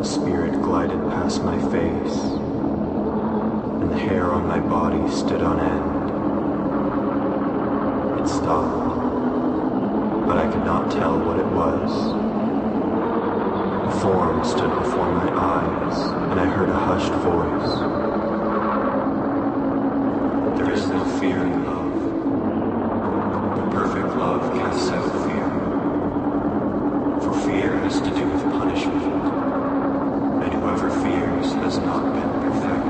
spirit glided past my face, and the hair on my body stood on end. It stopped, but I could not tell what it was. A form stood before my eyes.